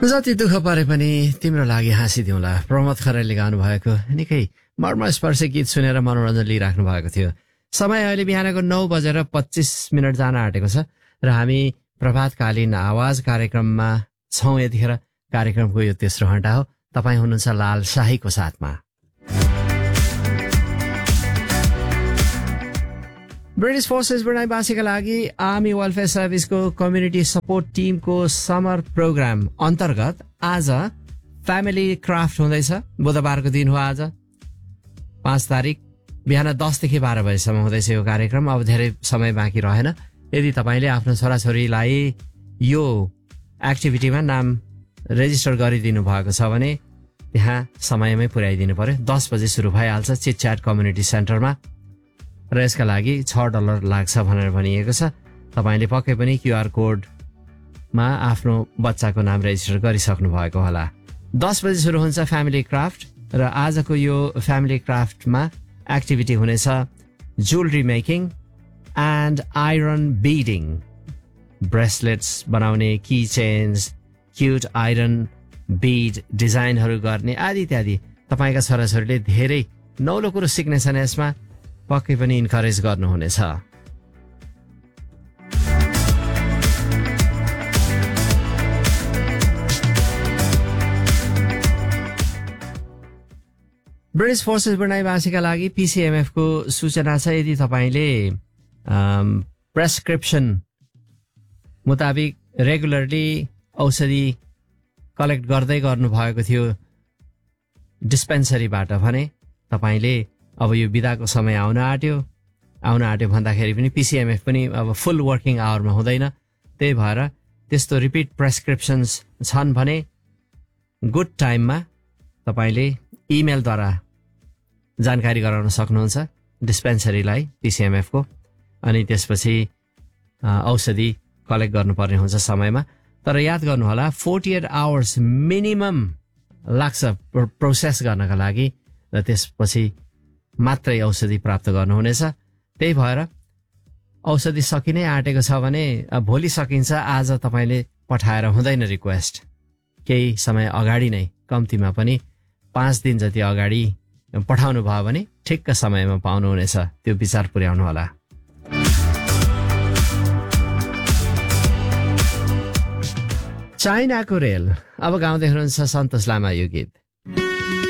जति दुःख परे पनि तिम्रो लागि हाँसिदिउँला प्रमोद खरेलले गाउनु भएको निकै मर्मस्पर्शी गीत सुनेर मनोरञ्जन लिइराख्नु भएको थियो। समय अहिले बिहानको 9:25 जान आँटेको छ र हामी प्रभातकालीन आवाज कार्यक्रममा छौं। यतिखेर कार्यक्रमको यो तेस्रो घण्टा हो। तपाईँ हुनुहुन्छ लाल शाहीको साथमा। ब्रिटिश फोर्सेस ब्रिटानियाका लागि आर्मी वेलफेयर सर्भिसको कम्युनिटी सपोर्ट टिमको समर प्रोग्राम अन्तर्गत आज फ्यामिली क्राफ्ट हुँदैछ। बुधबारको दिन हो आज 5 तारिक बिहान 10 देखि 12 बजेसम्म हुँदैछ यो कार्यक्रम। अब धेरै समय बाँकी रहेन। यदि तपाईँले आफ्नो छोराछोरीलाई यो एक्टिभिटीमा नाम रेजिस्टर गरिदिनु भएको छ भने त्यहाँ समयमै पुर्याइदिनु पर्यो। 10 बजे सुरु भइहाल्छ चिटच्याट कम्युनिटी सेन्टरमा र यसका लागि $6 लाग्छ भनेर भनिएको छ। तपाईँले पक्कै पनि क्युआर कोडमा आफ्नो बच्चाको नाम रेजिस्टर गरिसक्नु भएको होला। 10 बजे सुरु हुन्छ फ्यामिली क्राफ्ट र आजको यो फ्यामिली क्राफ्टमा एक्टिभिटी हुनेछ jewellery making and iron bidding, bracelets बनाउने, की चेन्स, क्युट आइरन बिड डिजाइनहरू गर्ने आदि इत्यादि। तपाईँका छोराछोरीले धेरै नौलो कुरो सिक्नेछन्। यसमा पक्कै पनि इन्करेज गर्नुहुनेछ। ब्रिटिश फोर्सेस ब्रिटानियाका लागि PCMF को सूचना छ। यदि तपाईँले प्रेस्क्रिप्सन मुताबिक रेगुलरली औषधि कलेक्ट गर्दै गर्नुभएको थियो डिस्पेन्सरीबाट भने तपाईँले अब यो बिदाको समय आउन आँट्यो भन्दाखेरि पनि PCMF पनि अब फुल वर्किङ आवरमा हुँदैन। त्यही भएर त्यस्तो रिपिट प्रेस्क्रिप्सन्स छन् भने गुड टाइममा तपाईँले इमेलद्वारा जानकारी गराउन सक्नुहुन्छ डिस्पेन्सरीलाई PCMF को। अनि त्यसपछि औषधि कलेक्ट गर्नुपर्ने हुन्छ समयमा। तर याद गर्नुहोला 48 आवर्स मिनिमम लाग्छ प्रोसेस गर्नका लागि र त्यसपछि मात्रै औषधि प्राप्त गर्नुहुनेछ। त्यही भएर औषधि सकिनै आँटेको छ भने भोलि सकिन्छ, आज तपाईँले पठाएर हुँदैन रिक्वेस्ट। केही समय अगाडि नै, कम्तीमा पनि 5 दिन जति अगाडि पठाउनु भयो भने ठिक्क समयमा पाउनुहुनेछ। त्यो विचार पुर्याउनु होला। चाइनाको रेल अब गाउँदै हुनुहुन्छ सन्तोष लामा यो गीत।